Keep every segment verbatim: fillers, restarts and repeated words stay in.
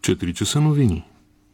четири часа новини.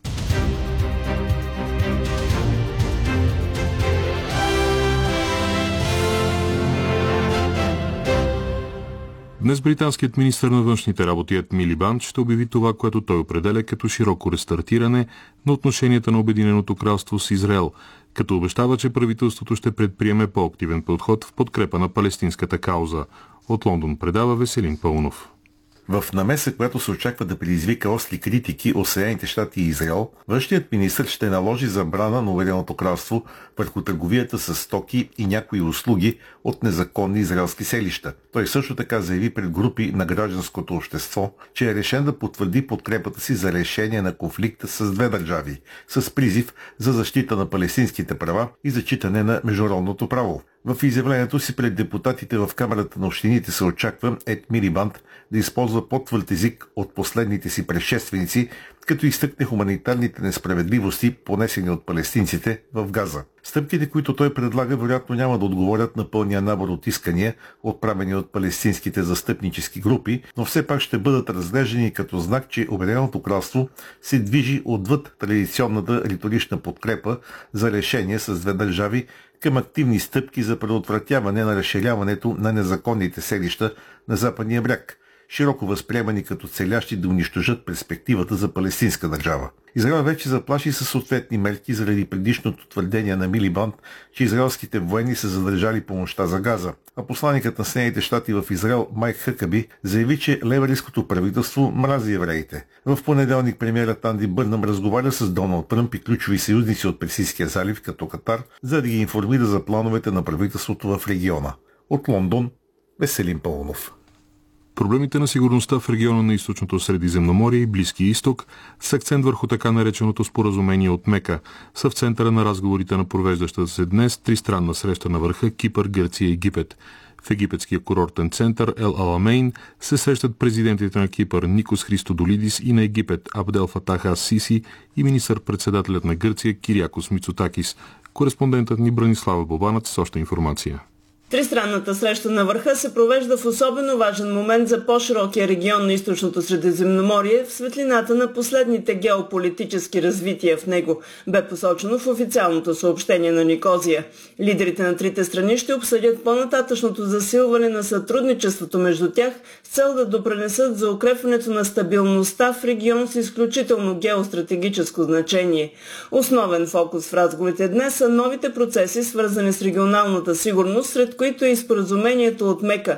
Днес британският министър на външните работи Ед Милибанд ще обяви това, което той определя като широко рестартиране на отношенията на Обединеното кралство с Израел, като обещава, че правителството ще предприеме по-активен подход в подкрепа на палестинската кауза. От Лондон предава Веселин Паунов. В намеса, която се очаква да предизвика остри критики от Съединените щати и Израел, външният министър ще наложи забрана на Обединеното кралство върху търговията с стоки и някои услуги от незаконни израелски селища. Той също така заяви пред групи на гражданското общество, че е решен да потвърди подкрепата си за решение на конфликта с две държави, с призив за защита на палестинските права и зачитане на международното право. В изявлението си пред депутатите в Камарата на общините се очаква Ед Милибанд да използва по-твърд език от последните си предшественици, като изтъкне хуманитарните несправедливости, понесени от палестинците в Газа. Стъпките, които той предлага, вероятно няма да отговорят на пълния набор от искания, отправени от палестинските застъпнически групи, но все пак ще бъдат разглеждани като знак, че Обединеното кралство се движи отвъд традиционната риторична подкрепа за решение с две държави към активни стъпки за предотвратяване на разширяването на незаконните селища на Западния бряг, широко възприемани като целящи да унищожат перспективата за палестинска държава. Израел вече заплаши със съответни мерки заради предишното твърдение на Милибанд, че израелските военни са задържали помощта за Газа. А посланикът на Съединените щати в Израел Майк Хъкаби заяви, че лейбористското правителство мрази евреите. В понеделник премиерът Анди Бърнъм разговаря с Доналд Тръмп и ключови съюзници от Персийския залив, като Катар, за да ги информира за плановете на правителството в региона. От Лондон, Веселин Паунов. Проблемите на сигурността в региона на източното Средиземноморие и Близкия изток с акцент върху така нареченото споразумение от Мека са в центъра на разговорите на провеждащата се днес тристранна среща на върха Кипър, Гърция и Египет. В египетския курортен център Ел Аламейн се срещат президентите на Кипър Никос Христодолидис и на Египет Абдел Фатах ас Сиси и министър-председателят на Гърция Кириакос Мицотакис. Кореспондентът ни Бранислава Бобанът с още информация. Тристранната среща на върха се провежда в особено важен момент за по-широкия регион на източното Средиземноморие в светлината на последните геополитически развития в него, бе посочено в официалното съобщение на Никозия. Лидерите на трите страни ще обсъдят по-нататъчното засилване на сътрудничеството между тях с цел да допринесат за укрепването на стабилността в регион с изключително геостратегическо значение. Основен фокус в разговорите днес са новите процеси, свързани с регионалната сигурност, сред които е и споразумението от Мека,